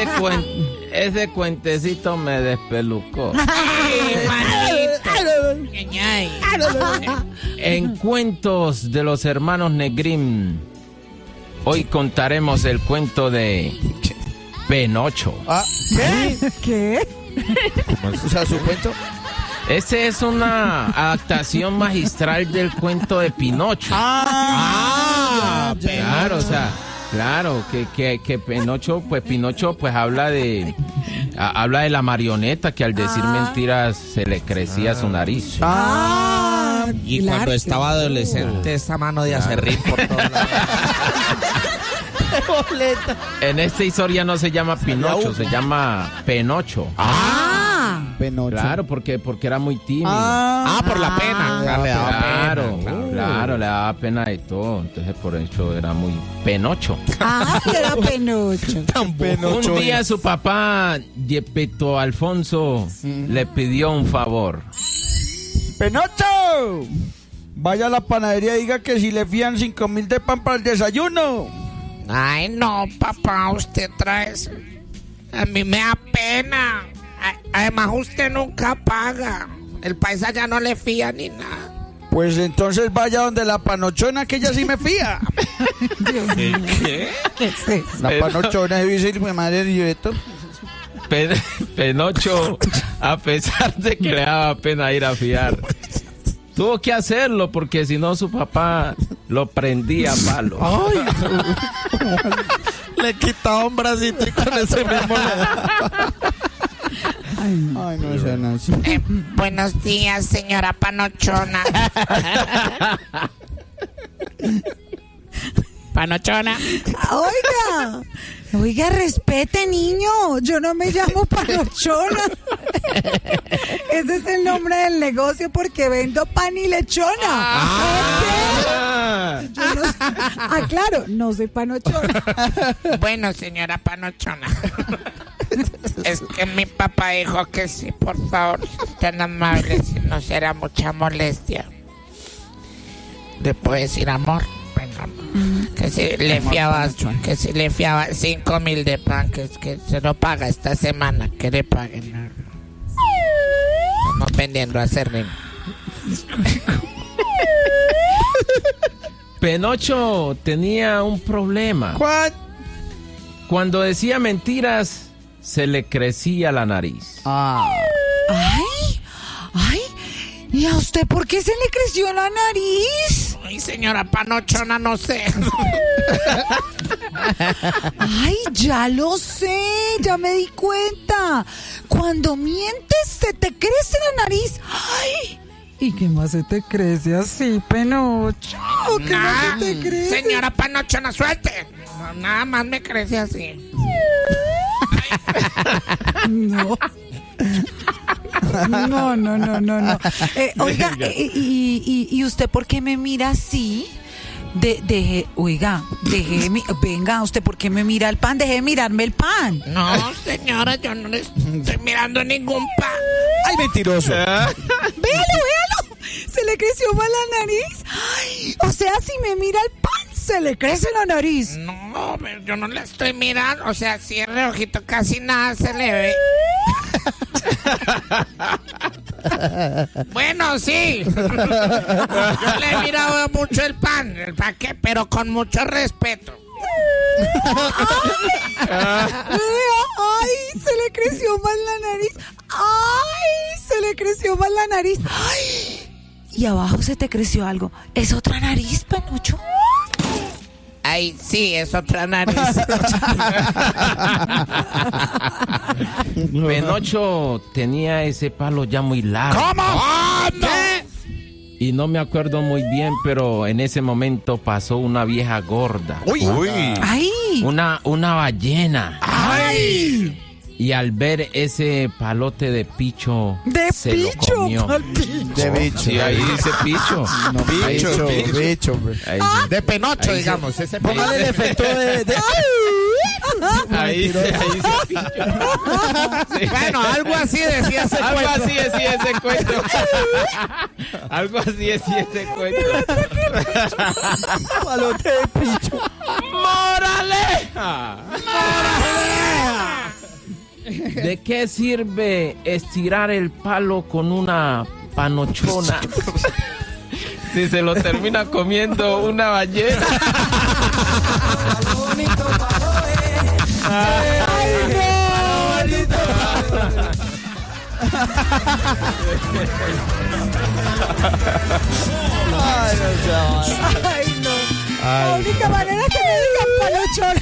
ese cuentecito me despelucó. En Cuentos de los Hermanos Negrín, hoy contaremos el cuento de Pinocho. ¿Qué? O sea, su cuento. Ese es una adaptación magistral del cuento de Pinocho. Claro, o sea, claro, que Pinocho pues habla de la marioneta que al decir mentiras se le crecía su nariz. Y cuando estaba adolescente, esa mano de acerrín por todos lados. En esta historia no se llama Pinocho, se llama Penocho. Penocho. Claro, porque era muy tímido. Por la pena. Claro, le daba pena de todo. Entonces por eso era muy Penocho. Era Penocho. Un día su papá, Yepeto Alfonso, le pidió un favor. ¡Penocho! Vaya a la panadería y diga que si le fían 5,000 de pan para el desayuno. Ay, no, papá, usted trae eso. A mí me da pena. Además, usted nunca paga. El paisa ya no le fía ni nada. Pues entonces vaya donde la panochona, que ella sí me fía. ¿Qué? ¿Qué es eso? La panochona debe ser mi madre de Yeto. Penocho, a pesar de que le daba pena ir a fiar, tuvo que hacerlo porque si no su papá lo prendía a palo. Le quitaba un bracito y con ese mismo le daba. Ay, no sean así. Buenos días, señora Panochona. Panochona. Oiga, respete, niño. Yo no me llamo Panochona. Ese es el nombre del negocio porque vendo pan y lechona. Yo no sé. Claro, no soy Panochona. Bueno, señora Panochona. Es que mi papá dijo que sí, por favor, tan amable, si no será mucha molestia. ¿Le puede decir amor? Que si le fiaba 5,000 de pan, que se lo paga esta semana, que le paguen. Estamos vendiendo a Cerrín. Penocho tenía un problema. ¿Cuál? Cuando decía mentiras, se le crecía la nariz. ¿Y a usted por qué se le creció la nariz? Ay, señora Panochona, no sé. Ya lo sé, ya me di cuenta. Cuando mientes se te crece la nariz. ¿Y qué más se te crece así, Penocho? ¿Qué más se te crece? Señora Panochona, suelte. No, nada más me crece así. No. Oiga, ¿y usted por qué me mira así? Venga, ¿usted por qué me mira el pan? Deje de mirarme el pan. No, señora, yo no le estoy mirando ningún pan. ¡Ay, mentiroso! Véalo. Se le creció más la nariz. O sea, si me mira el pan, se le crece la nariz. No, pero yo no le estoy mirando. O sea, cierre el ojito, casi nada se le ve. Bueno, sí. Yo le he mirado mucho el pan, pero con mucho respeto. Se le creció más la nariz. Y abajo se te creció algo. ¿Es otra nariz, Penocho? Ay, sí, es otra nariz. Penocho tenía ese palo ya muy largo. ¿Cómo? Y no me acuerdo muy bien, pero en ese momento pasó una vieja gorda. Uy. Una ballena. ¡Ay! Y al ver ese palote de picho, lo comió. De bicho. Sí, ahí dice picho. No, bicho, hombre. De Penocho, ahí digamos. dice, Póngale el efecto de... Ahí dice picho. Sí. Bueno, algo así decía ese cuento. Algo así decía ese cuento. Algo así decía ese cuento. Palote de picho. ¡Moraleja! ¿De qué sirve estirar el palo con una panochona si se lo termina comiendo una ballena? Ay, no. La única manera es que me digan panochona.